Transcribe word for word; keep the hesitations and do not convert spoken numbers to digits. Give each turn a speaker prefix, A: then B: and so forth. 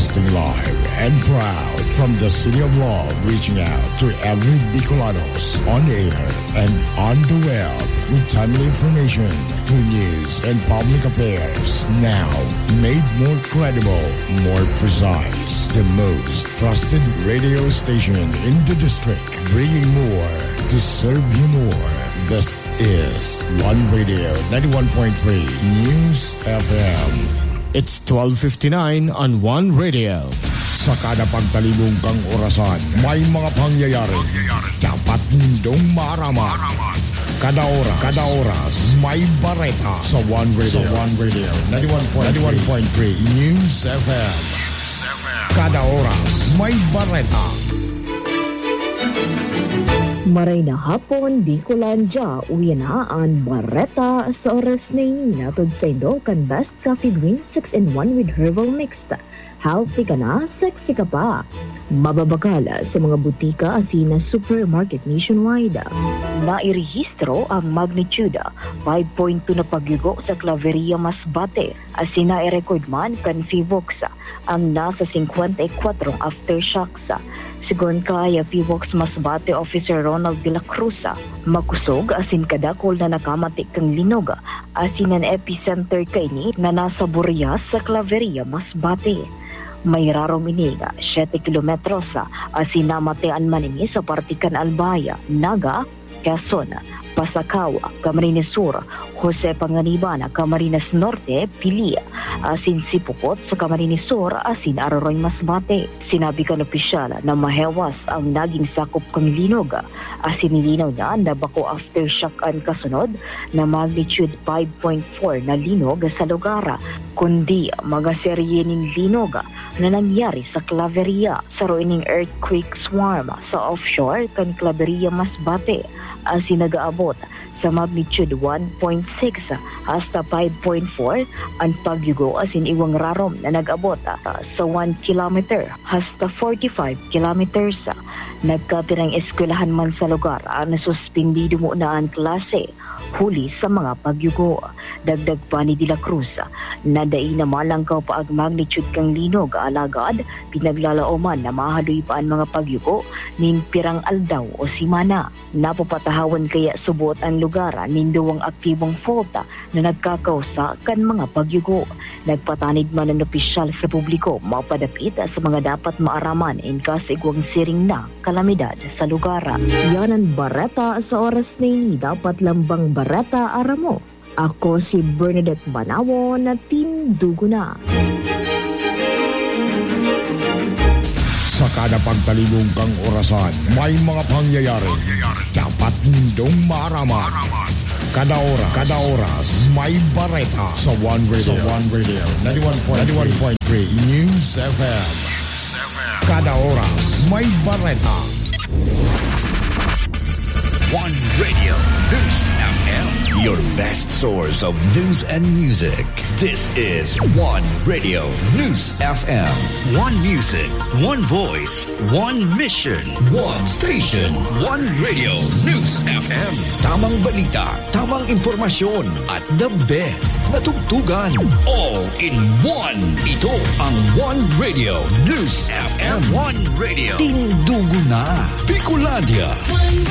A: Broadcasting live and proud from the City of Love, reaching out to every Bicolanos on air and on the web with timely information, true news, and public affairs. Now, made more credible, more precise. The most trusted radio station in the district, bringing more to serve you more. This is One Radio ninety-one point three News F M.
B: It's twelve fifty-nine on One Radio.
A: Sa kada pagtalibong kang orasan, may mga pangyayari. Dapat nindong marama. Kada oras, kada oras, may bareta sa One Radio. Sa One Radio ninety-one point three News F M. Kada oras, may bareta.
C: Maray na hapon, Bicolandia, uwi na ang bareta sa oras na natod sa indo kan Best Coffee Green six in one with herbal mixed. Healthy ka na, sexy ka pa. Mababakala sa mga butika asin na supermarket nationwide. Nairehistro ang magnitude five point two na pagyugo sa Claveria Masbate. Asin na i-record man kan Fivox ang nasa fifty-four aftershocks. Sigon kaya Fivox Masbate Officer Ronald de la Cruz, makusog asin kadakol na nakamati kang linog asin ang epicenter kay ni na nasa Burias sa Claveria Masbate. May rarom iniga seven kilometros asin namatean man ini sa partikan Albaya, Naga, Quezon, Pasakawa, Camarines Sur, Jose Panganiban, Camarines Norte, Pilia, asin Sipukot sa Camarines Sur, asin Aroroy Masbate. Sinabi kan opisyal na mahewas ang naging sakop kang linog. Asin nilinaw niya na bako aftershock ang kasunod na magnitude five point four na linog sa lugar, kundi mga serye ng linog na nangyari sa Claveria sa ruining earthquake swarm sa offshore kan Claveria Masbate. Asin nag-aabot sa magnitude one point six hasta five point four ang pagyugo asin iwang rarom na nag-abot sa one kilometer hasta forty-five kilometers. Nagkatirang eskwelahan man sa lugar ang nasuspindido mo na ang klase huli sa mga pagyugo. Dagdag pa ni De La Cruz na dai na malangkaw pa ang magnitude kang linog alagad pinaglalaoman na mahadoy pa ang mga pagyugo nin pirang aldaw o simana. Napapatahawan kaya subot ang lugar ninduwang aktibong fault na nagkakausa kan mga pagyugo. Nagpatanid man ang opisyal sa publiko mapadapit sa mga dapat maaraman in kasigwang siring na kalamidad sa lugar. Yan ang bareta sa oras ni dapat lambang bareta aramo. Ako si Bernadette Banawo na Team Dugo na.
A: Sa kada pagtalibong kang orasan, may mga pangyayari. Dapat nindong marama. Kada oras, kada oras, may bareta sa One Radio. Sa One Radio ninety-one point three News F M. Kada oras, may bareta.
D: One Radio News F M, your best source of news and music. This is One Radio News F M. One music, one voice, one mission, one station. One Radio News F M. Tamang balita, tamang impormasyon, at the best na tugtugan. All in one. Ito ang One Radio News F M. One Radio. Tindugo na. Bicolandia.